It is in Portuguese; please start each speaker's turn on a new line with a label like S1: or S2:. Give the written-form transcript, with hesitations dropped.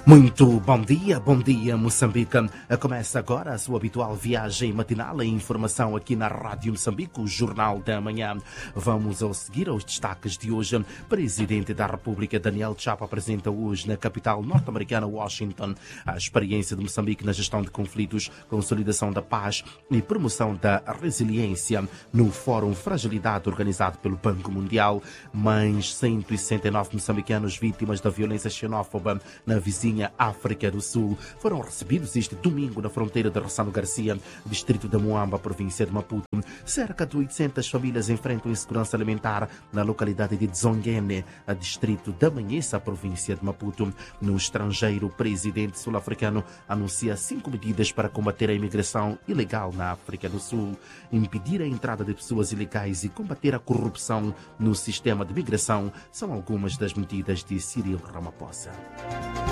S1: Muito bom dia Moçambique. Começa agora a sua habitual viagem matinal em informação aqui na Rádio Moçambique, o Jornal da Manhã. Vamos ao seguir aos destaques de hoje. Presidente da República Daniel Chapo apresenta hoje na capital norte-americana Washington a experiência de Moçambique na gestão de conflitos, consolidação da paz e promoção da resiliência no Fórum Fragilidade organizado pelo Banco Mundial. Mais 169 moçambicanos vítimas da violência xenófoba na vizinha África do Sul foram recebidos este domingo na fronteira de Rossano Garcia, distrito da Moamba, província de Maputo. Cerca de 800 famílias enfrentam insegurança alimentar na localidade de Dzongene, a distrito da Manhessa, província de Maputo. No estrangeiro, o presidente sul-africano anuncia 5 medidas para combater a imigração ilegal na África do Sul, impedir a entrada de pessoas ilegais e combater a corrupção no sistema de migração. São algumas das medidas de Cyril Ramaphosa.